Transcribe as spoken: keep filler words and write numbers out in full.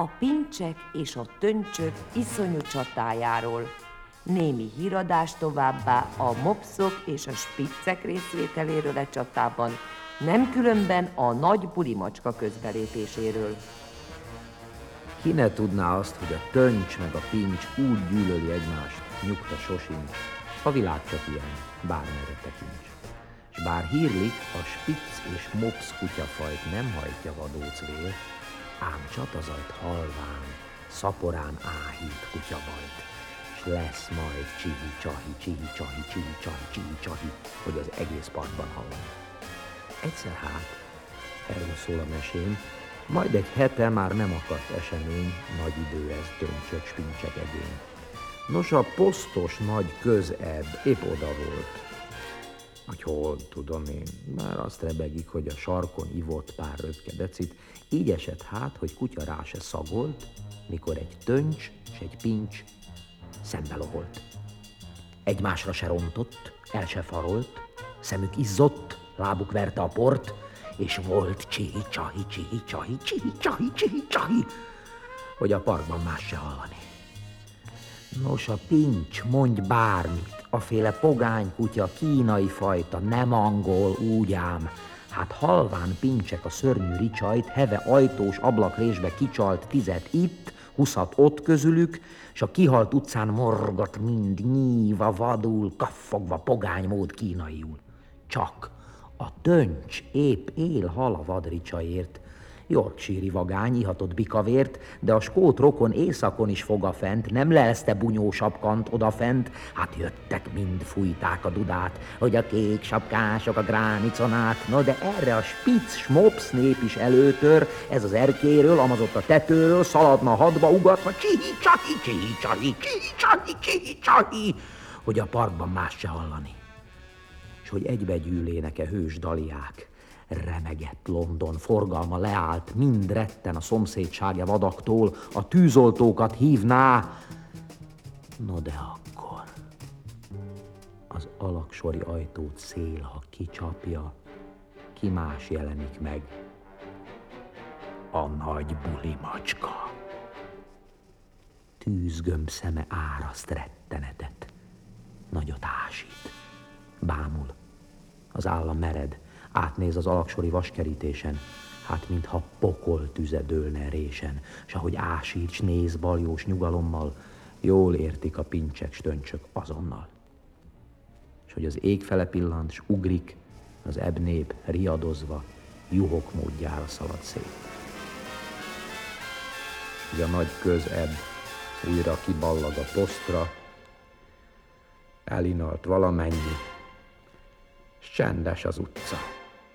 a pincsek és a töncsök iszonyú csatájáról. Némi híradás továbbá a mopszok és a spiccek részvételéről a csatában, nem különben a nagy bulimacska közbelépéséről. Ki ne tudná azt, hogy a töncs meg a pincs úgy gyűlöli egymást, nyugta sosincs, a világ csak ilyen, bármerre tekints. S bár hírlik, a spicc és mopsz kutyafajt nem hajtja vadóc vér, ám csatazajt halván, szaporán áhít kutyabajt, s lesz majd csihi-csahi, csihi-csahi, csihi-csahi, csihi-csahi, hogy az egész parkban hallani. Egyszer hát, erről szól a mesém, majd egy hete már nem akadt esemény, nagy idő ez, töncsök, spincsek egény. Nos, a posztos nagy közebb épp oda volt. Hogy hol, tudom én, már azt rebegik, hogy a sarkon ivott pár röpke decit, így esett hát, hogy kutya rá se szagolt, mikor egy töncs s egy pincs szembe loholt. Egymásra se rontott, el se farolt, szemük izzott, lábuk verte a port, és volt csihi-csahi, csihi-csahi, csihi-csahi, csihi-csahi, hogy a parkban más se hallani. Nos, a pincs, mondj bármit, aféle pogány kutya, kínai fajta, nem angol, úgy ám. Hát halván pincsek a szörnyű ricsajt, heve ajtós ablakrésbe kicsalt tizet itt, huszat ott közülük, s a kihalt utcán morgat mind, nyíva, vadul, kaffogva, pogánymód kínaiul. Csak a töncs épp él hal a vadricsaért, Yorkshire-i vagány ihatott bikavért, de a skót rokon éjszakon is foga fent, nem lelszte bunyósabb kant odafent, hát jöttek, mind fújták a dudát, hogy a kék sapkások a grániconát, no de erre a spicc smopsz nép is előtör, ez az erkéről, amazott a tetőről, szaladna hadba, ugatva, csihi-csahi, csihi-csahi, csihi-csahi, csihi-csahi, hogy a parkban más se hallani. És hogy egybegyűlének-e hős daliák, remegett London, forgalma leállt, mind retten a szomszédsága vadaktól, a tűzoltókat hívná. No de akkor az alaksori ajtót szél, ha kicsapja, ki más jelenik meg? A nagy bulimacska. Tűzgömb szeme áraszt rettenetet, nagyot ásít, bámul, az álla mered, átnéz az alaksori vaskerítésen, hát mintha pokol tüze dőlne résen, s ahogy ásít, s néz baljós nyugalommal, jól értik a pincsek, stöncsök azonnal. S hogy az ég fele pillant, s ugrik, az ebnép riadozva, juhok módjára szalad szét. Hogy a nagy közebb újra kiballag a posztra, elinalt valamennyi, s csendes az utca.